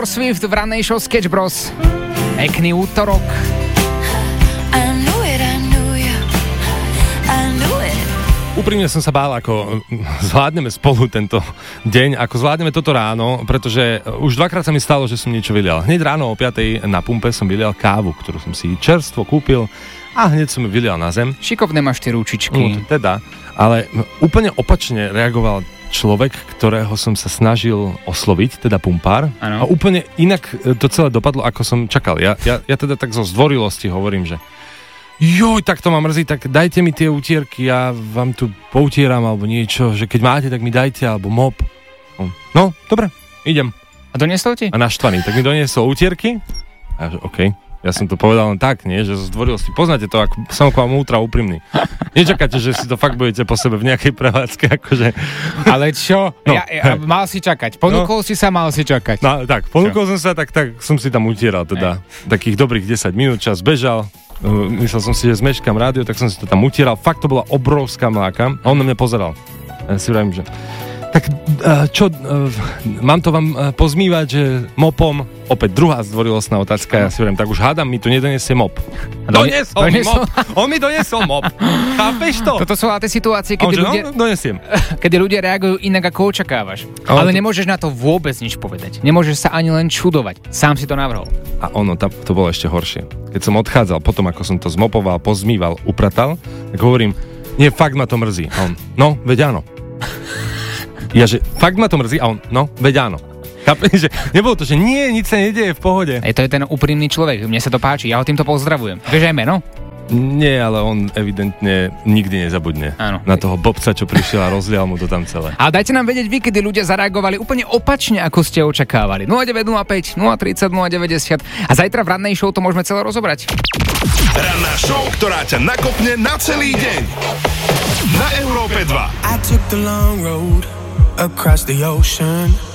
Swift v rannej show Sketch Bros. Pekný útorok. Úprimne som sa bál, ako zvládneme spolu tento deň, ako zvládneme toto ráno, pretože už dvakrát sa mi stalo, že som niečo vylial. Hneď ráno o 5:00 na pumpe som vylial kávu, ktorú som si čerstvo kúpil a hneď som ju vylial na zem. Šikovné máš tie ručičky. No, teda, ale úplne opačne reagoval človek, ktorého som sa snažil osloviť, teda pumpár. Ano. A úplne inak to celé dopadlo, ako som čakal. Ja teda tak zo zdvorilosti hovorím, že joj, tak to ma mrzí, tak dajte mi tie utierky, ja vám tu poutieram alebo niečo, že keď máte, tak mi dajte, alebo mop. No, dobre, idem. A doniesol ti? A naštvaný, tak mi doniesol utierky. A že okej. Ja som to povedal len tak, nie? Že zo zdvorilosti. Poznáte to, ako som k vám ultra úprimný. Nečakáte, že si to fakt budete po sebe v nejakej prevádzke, akože. Ale čo? No. Ja mal si čakať. Ponúkol si sa, mal si čakať. No, tak, ponúkol som sa, tak som si tam utieral teda. Takých dobrých 10 minút, čas bežal. Myslel som si, že zmeškam rádio, tak som si to tam utieral. Fakt to bola obrovská mláka. A on na mňa pozeral. Ja si vravím, že tak čo, mám to vám pozmývať, že mopom, opäť druhá zdvorilostná otázka, ja si vravím, tak už hádam, mi tu nedoniesie mop. Doniesol mi mop, on mi doniesol mop. Chápeš to? Toto sú ale tie situácie, kedy ľudia, donesiem. Kedy ľudia reagujú inak, ako očakávaš. Ale nemôžeš na to vôbec nič povedať. Nemôžeš sa ani len čudovať. Sám si to navrhol. A ono, to bolo ešte horšie. Keď som odchádzal, potom ako som to zmopoval, pozmýval, upratal, tak hovorím, nie, fakt ma to mrzí. A on, no, veď áno. Ja, že fakt ma to mrzí a on, no, veď áno. Chápeš, že nebolo to, že nie, nič sa nedieje v pohode. To je ten úprimný človek, mne sa to páči, ja ho týmto pozdravujem. Vieš aj meno? Nie, ale on evidentne nikdy nezabudne. Áno. Na toho bobca, čo prišiel a rozlial mu to tam celé. A dajte nám vedieť vy, kedy ľudia zareagovali úplne opačne, ako ste očakávali. 0905 030 090 a zajtra v rannej show to môžeme celé rozobrať. Ranná show, ktorá ťa nakopne na celý deň. Na Európe 2. I took the long road across the ocean.